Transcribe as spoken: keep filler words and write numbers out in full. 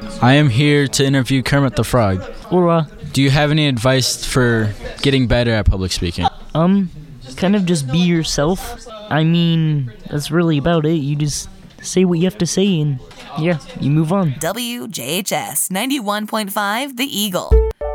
I am here to interview Kermit the Frog. Or, Do you have any advice for getting better at public speaking? um, kind of just be yourself. I mean, that's really about it. You just say what you have to say and, yeah, you move on. W J H S ninety-one point five The Eagle.